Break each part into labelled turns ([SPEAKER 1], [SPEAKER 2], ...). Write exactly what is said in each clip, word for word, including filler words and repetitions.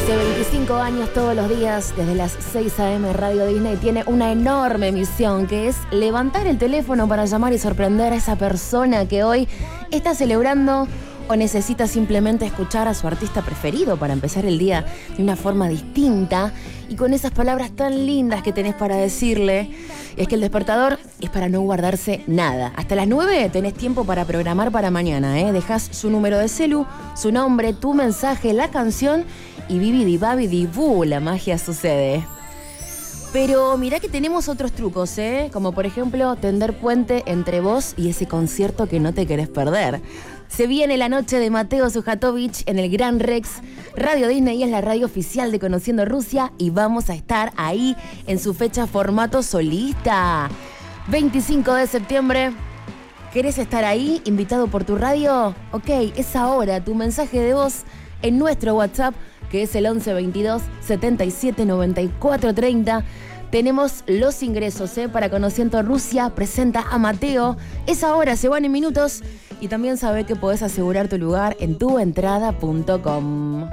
[SPEAKER 1] Hace veinticinco años todos los días, desde las seis a eme, Radio Disney tiene una enorme misión, que es levantar el teléfono para llamar y sorprender a esa persona que hoy está celebrando o necesita simplemente escuchar a su artista preferido para empezar el día de una forma distinta y con esas palabras tan lindas que tenés para decirle. Es que el despertador es para no guardarse nada. Hasta las nueve tenés tiempo para programar para mañana, ¿eh? Dejás su número de celu, su nombre, tu mensaje, la canción y bibidi babidi bu, la magia sucede. Pero mirá que tenemos otros trucos, ¿eh? Como por ejemplo tender puente entre vos y ese concierto que no te querés perder. Se viene la noche de Mateo Sujatovich en el Gran Rex. Radio Disney es la radio oficial de Conociendo Rusia y vamos a estar ahí en su fecha formato solista. veinticinco de septiembre. ¿Querés estar ahí, invitado por tu radio? Ok, es ahora tu mensaje de voz en nuestro WhatsApp, que es el once veintidós setenta y siete noventa y cuatro treinta. Tenemos los ingresos, ¿eh? Para Conociendo Rusia presenta a Mateo. Es ahora, se van en minutos. Y también sabés que podés asegurar tu lugar en tu entrada punto com.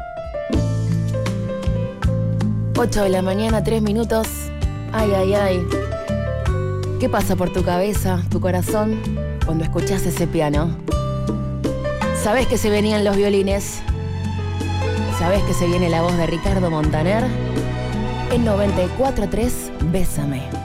[SPEAKER 1] ocho de la mañana, tres minutos. Ay, ay, ay. ¿Qué pasa por tu cabeza, tu corazón, cuando escuchás ese piano? Sabés que se venían los violines. Sabés que se viene la voz de Ricardo Montaner. En noventa y cuatro tres, Bésame.